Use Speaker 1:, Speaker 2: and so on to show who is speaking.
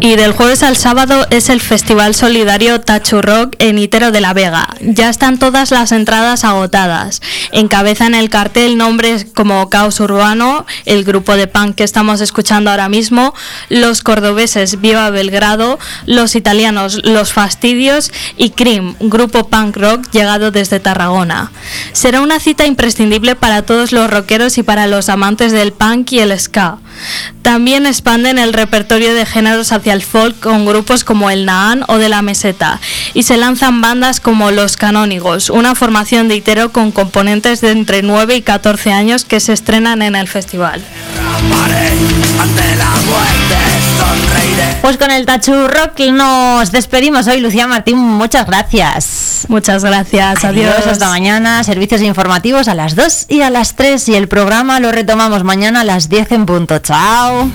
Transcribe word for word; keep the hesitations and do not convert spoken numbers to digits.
Speaker 1: Y del jueves al sábado es el Festival Solidario Tachu Rock en Itero de la Vega. Ya están todas las entradas agotadas. Encabezan el cartel nombres como Caos Urbano, el grupo de punk que estamos escuchando ahora mismo, los cordobeses Viva Belgrado, los italianos Los Fastidios y Cream, grupo punk rock llegado desde Tarragona. Será una cita imprescindible para todos los rockeros y para los amantes del punk y el ska. También expanden el repertorio de géneros hacia el folk con grupos como el Nahán o de la Meseta, y se lanzan bandas como Los Canónigos, una formación de Itero con componentes de entre nueve y catorce años que se estrenan en el festival.
Speaker 2: Pues con el Tachu Rock nos despedimos hoy, Lucía Martín, muchas gracias.
Speaker 1: Muchas gracias, adiós.
Speaker 2: Adiós, hasta mañana, servicios informativos a las dos y a las tres y el programa lo retomamos mañana a las diez en punto. Chao.